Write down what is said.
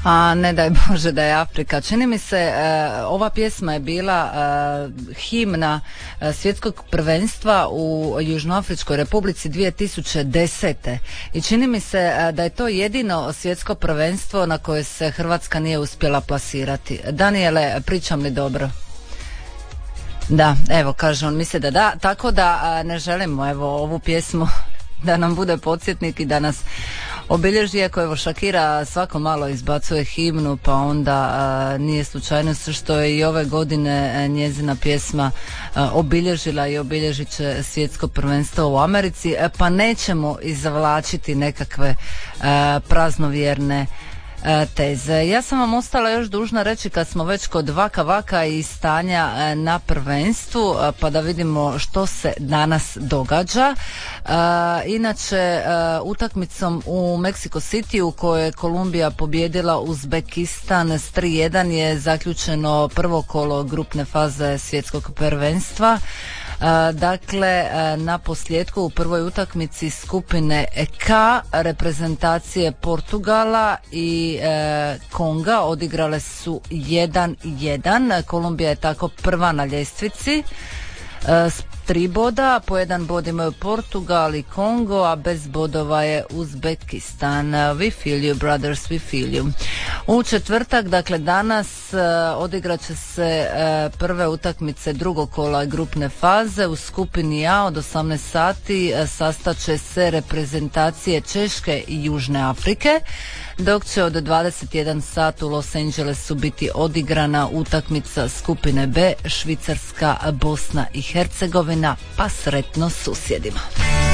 A ne daj Bože da je Afrika. Čini mi se, ova pjesma je bila himna svjetskog prvenstva u Južnoafričkoj Republici 2010. I čini mi se da je to jedino svjetsko prvenstvo na koje se Hrvatska nije uspjela plasirati. Daniele, pričam li dobro? Da, evo kaže on, misli da da, tako da ne želimo evo ovu pjesmu da nam bude podsjetnik i da nas obilježi, iako evo Shakira svako malo izbacuje himnu, pa onda nije slučajnost što je i ove godine njezina pjesma obilježila i obilježit će svjetsko prvenstvo u Americi, pa nećemo izvlačiti nekakve praznovjerne teze. Ja sam vam ostala još dužna reći kad smo već kod vaka i stanja na prvenstvu, pa da vidimo što se danas događa. Inače, utakmicom u Mexico City u kojoj je Kolumbija pobijedila Uzbekistan s 3-1 je zaključeno prvo kolo grupne faze svjetskog prvenstva. Dakle, na posljedku u prvoj utakmici skupine K reprezentacije Portugala i Konga odigrale su 1-1. Kolumbija je tako prva na ljestvici s 3 boda, po 1 bod imaju Portugal i Kongo, a bez bodova je Uzbekistan. We feel you brothers, we feel you. U četvrtak, dakle danas, odigrat će se prve utakmice drugog kola grupne faze. U skupini A od 18 sati sastaće se reprezentacije Češke i Južne Afrike, dok će od 21 sat u Los Angelesu biti odigrana utakmica skupine B, Švicarska, Bosna i Hercegovina, pa sretno susjedima.